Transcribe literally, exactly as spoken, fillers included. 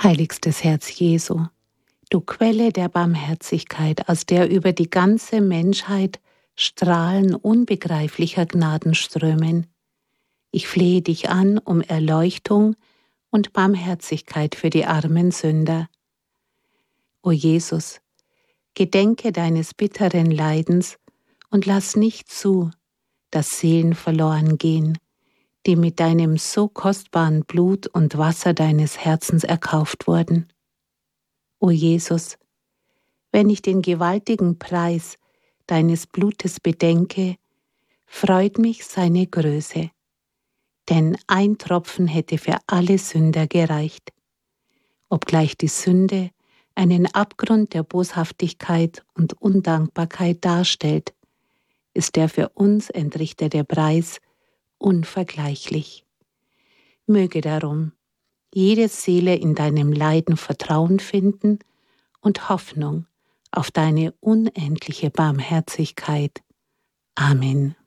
Heiligstes Herz Jesu, du Quelle der Barmherzigkeit, aus der über die ganze Menschheit Strahlen unbegreiflicher Gnaden strömen. Ich flehe dich an um Erleuchtung und Barmherzigkeit für die armen Sünder. O Jesus, gedenke deines bitteren Leidens und lass nicht zu, dass Seelen verloren gehen, die mit deinem so kostbaren Blut und Wasser deines Herzens erkauft wurden. O Jesus, wenn ich den gewaltigen Preis deines Blutes bedenke, freut mich seine Größe, denn ein Tropfen hätte für alle Sünder gereicht. Obgleich die Sünde einen Abgrund der Boshaftigkeit und Undankbarkeit darstellt, ist der für uns entrichtete Preis unvergleichlich. Möge darum jede Seele in deinem Leiden Vertrauen finden und Hoffnung auf deine unendliche Barmherzigkeit. Amen.